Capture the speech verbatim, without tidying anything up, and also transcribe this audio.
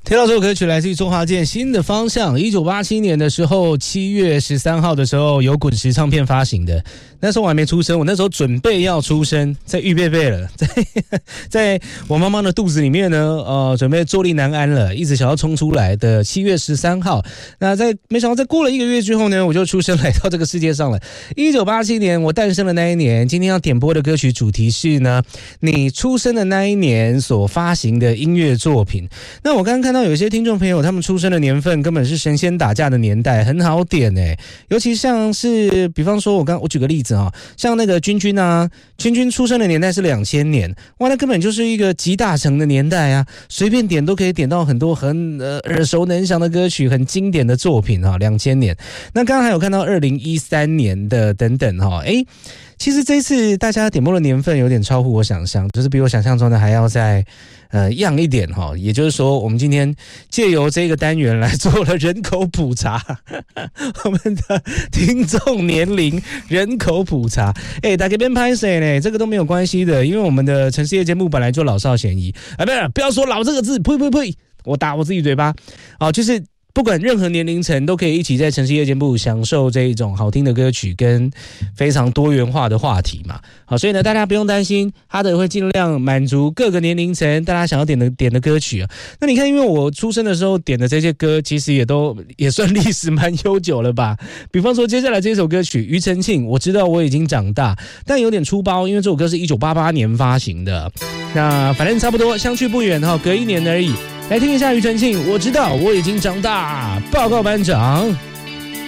听到这首歌曲来自于周华健《新的方向》，一九八七年的时候，七月十三号的时候，由滚石唱片发行的。那时候我还没出生，我那时候准备要出生，在预备备了，在在我妈妈的肚子里面呢，呃，准备坐立难安了，一直想要冲出来的七月十三号。那在没想到，在过了一个月之后呢，我就出生来到这个世界上了。一九八七年我诞生的那一年，今天要点播的歌曲主题是呢，你出生的那一年所发行的音乐作品。那我刚刚看到有些听众朋友，他们出生的年份根本是神仙打架的年代，很好点哎。尤其像是，比方说我刚我举个例子啊，像那个君君啊，君君出生的年代是两千年，哇，那根本就是一个集大成的年代啊，随便点都可以点到很多很呃耳熟能详的歌曲，很经典的作品啊。两千年，那刚刚还有看到二零一三年的等等哈，哎。其实这一次大家点播的年份有点超乎我想象，就是比我想象中的还要再呃样一点哈。也就是说，我们今天借由这个单元来做了人口普查，我们的听众年龄人口普查。哎，大家别拍谁呢？这个都没有关系的，因为我们的城市夜节目本来就老少咸宜啊，不是不要说老这个字，呸呸呸，我打我自己嘴巴。好，就是。不管任何年龄层都可以一起在城市夜间部享受这一种好听的歌曲跟非常多元化的话题嘛。好，所以呢，大家不用担心，哈德会尽量满足各个年龄层大家想要点的点的歌曲啊。那你看，因为我出生的时候点的这些歌，其实也都也算历史蛮悠久了吧。比方说接下来这首歌曲，庾澄庆，我知道我已经长大，但有点粗包，因为这首歌是一九八八年发行的。那反正差不多，相去不远哈，隔一年而已。来听一下庾澄庆，我知道我已经长大。报告班长。